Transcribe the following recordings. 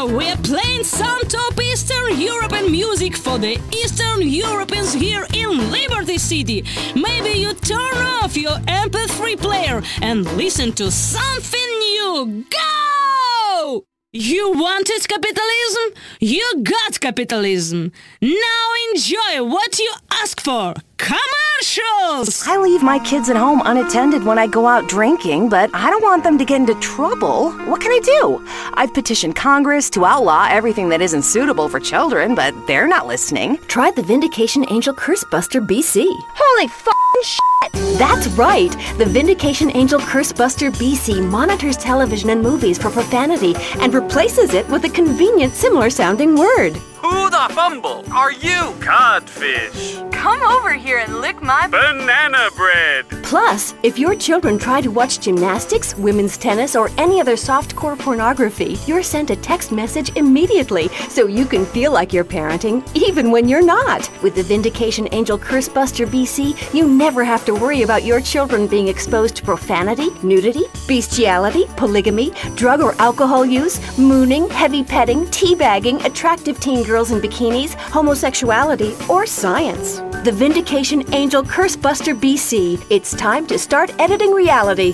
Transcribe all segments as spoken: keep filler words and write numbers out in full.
we're playing some top Eastern European music for the Eastern Europeans here in Liberty City. Maybe you turn off your M P three player and listen to something new. Go! You wanted capitalism? You got capitalism. Now enjoy what you ask for. Commercials! I leave my kids at home unattended when I go out drinking, but I don't want them to get into trouble. What can I do? I've petitioned Congress to outlaw everything that isn't suitable for children, but they're not listening. Try the Vindication Angel Curse Buster B C. Holy f***ing shit! That's right! The Vindication Angel Curse Buster B C monitors television and movies for profanity and replaces it with a convenient, similar-sounding word. Who the fumble are you, codfish? Come over here and lick my Banana bread. Plus, if your children try to watch gymnastics, women's tennis, or any other softcore pornography, you're sent a text message immediately so you can feel like you're parenting, even when you're not. With the Vindication Angel Curse Buster B C, you never have to worry about your children being exposed to profanity, nudity, bestiality, polygamy, drug or alcohol use, mooning, heavy petting, teabagging, attractive teen girls in bikinis, homosexuality, or science. The Vindication Angel Curse Buster B C. It's time to start editing reality.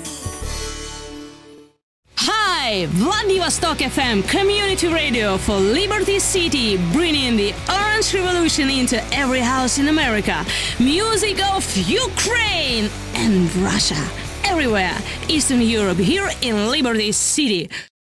Hi, Vladivostok F M, community radio for Liberty City, bringing the Orange Revolution into every house in America. Music of Ukraine and Russia. Everywhere, Eastern Europe, here in Liberty City.